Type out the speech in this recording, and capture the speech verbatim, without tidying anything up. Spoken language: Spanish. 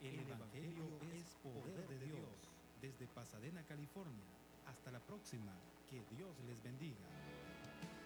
El Evangelio es poder de Dios. Desde Pasadena, California. Hasta la próxima. Que Dios les bendiga.